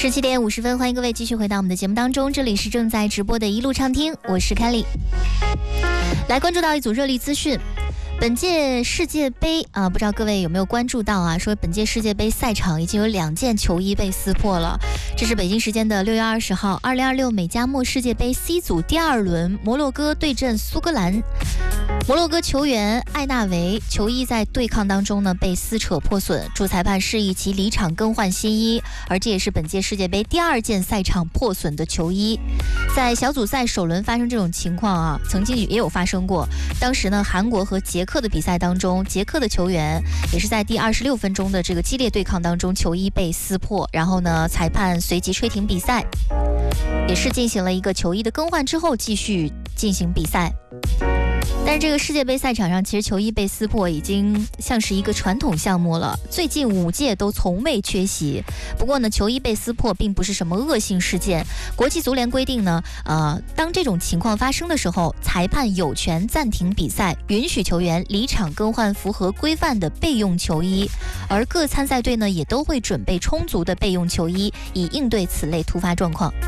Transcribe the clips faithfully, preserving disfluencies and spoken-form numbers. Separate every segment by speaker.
Speaker 1: 十七点五十分，欢迎各位继续回到我们的节目当中，这里是正在直播的一路畅听，我是 Kelly。 来关注到一组热力资讯，本届世界杯啊，不知道各位有没有关注到啊？说本届世界杯赛场已经有两件球衣被撕破了。这是北京时间的六月二十号，二零二六美加墨世界杯 C 组第二轮，摩洛哥对阵苏格兰。摩洛哥球员艾纳维球衣在对抗当中呢被撕扯破损，主裁判示意其离场更换新衣，而这也是本届世界杯第二件赛场破损的球衣。在小组赛首轮发生这种情况啊，曾经也有发生过。当时呢，韩国和捷克的比赛当中，捷克的球员也是在第二十六分钟的这个激烈对抗当中，球衣被撕破，然后呢，裁判随即吹停比赛，也是进行了一个球衣的更换之后继续进行比赛。但是这个世界杯赛场上，其实球衣被撕破已经像是一个传统项目了，最近五届都从未缺席。不过呢，球衣被撕破并不是什么恶性事件。国际足联规定呢，呃，当这种情况发生的时候，裁判有权暂停比赛，允许球员离场更换符合规范的备用球衣，而各参赛队呢也都会准备充足的备用球衣，以应对此类突发状况。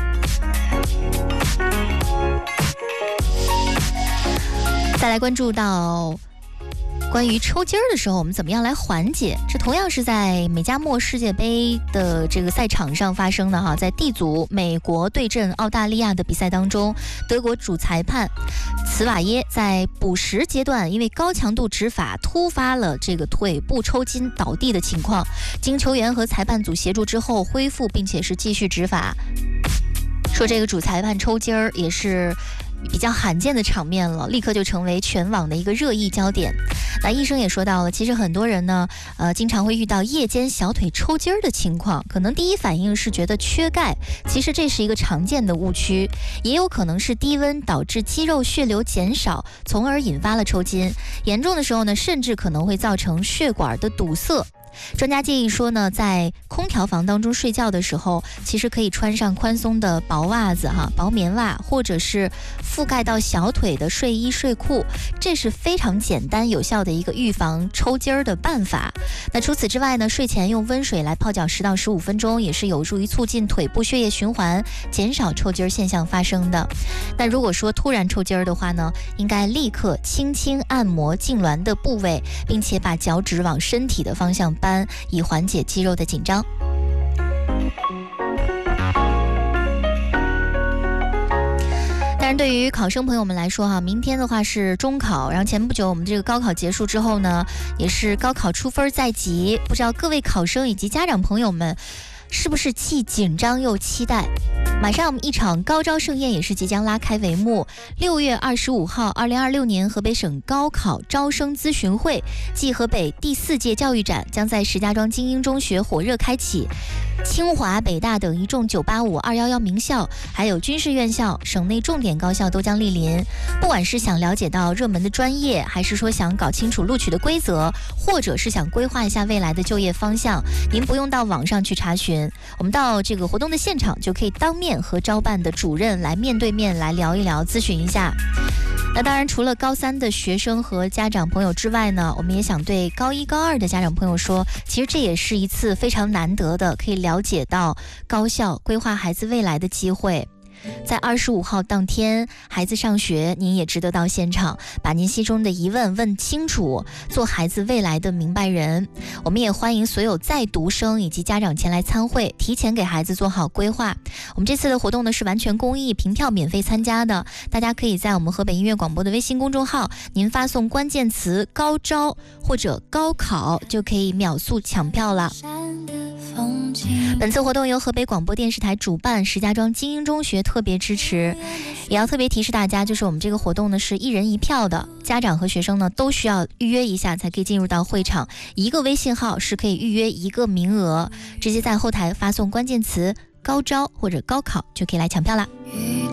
Speaker 1: 再来关注到关于抽筋儿的时候，我们怎么样来缓解？这同样是在美加墨世界杯的这个赛场上发生的哈，在 D 组美国对阵澳大利亚的比赛当中，德国主裁判茨瓦耶在补时阶段因为高强度执法突发了这个腿部抽筋倒地的情况，经球员和裁判组协助之后恢复，并且是继续执法。说这个主裁判抽筋儿也是比较罕见的场面了，立刻就成为全网的一个热议焦点。那医生也说到了，其实很多人呢，呃，经常会遇到夜间小腿抽筋儿的情况，可能第一反应是觉得缺钙，其实这是一个常见的误区，也有可能是低温导致肌肉血流减少，从而引发了抽筋。严重的时候呢，甚至可能会造成血管的堵塞。专家建议说呢，在空调房当中睡觉的时候，其实可以穿上宽松的薄袜子哈，薄棉袜，或者是覆盖到小腿的睡衣睡裤，这是非常简单有效的一个预防抽筋儿的办法。那除此之外呢，睡前用温水来泡脚十到十五分钟，也是有助于促进腿部血液循环，减少抽筋儿现象发生的。那如果说突然抽筋儿的话呢，应该立刻轻轻按摩痉挛的部位，并且把脚趾往身体的方向搬，以缓解肌肉的紧张。当然，对于考生朋友们来说哈，明天的话是中考，然后前不久我们这个高考结束之后呢，也是高考出分在即，不知道各位考生以及家长朋友们是不是既紧张又期待？马上一场高招盛宴也是即将拉开帷幕。六月二十五号，二零二六年河北省高考招生咨询会暨河北第四届教育展将在石家庄精英中学火热开启。清华、北大等一众九八五、二一一名校，还有军事院校、省内重点高校都将莅临。不管是想了解到热门的专业，还是说想搞清楚录取的规则，或者是想规划一下未来的就业方向，您不用到网上去查询，我们到这个活动的现场就可以当面和招办的主任来面对面来聊一聊，咨询一下。那当然，除了高三的学生和家长朋友之外呢，我们也想对高一高二的家长朋友说，其实这也是一次非常难得的可以了解到高校规划孩子未来的机会。在二十五号当天，孩子上学，您也值得到现场，把您心中的疑问问清楚，做孩子未来的明白人。我们也欢迎所有在读生以及家长前来参会，提前给孩子做好规划。我们这次的活动呢是完全公益，凭票免费参加的，大家可以在我们河北音乐广播的微信公众号，您发送关键词高招或者高考，就可以秒速抢票了。本次活动由河北广播电视台主办，石家庄精英中学特别支持。也要特别提示大家，就是我们这个活动呢是一人一票的，家长和学生呢都需要预约一下才可以进入到会场，一个微信号是可以预约一个名额，直接在后台发送关键词高招或者高考就可以来抢票啦。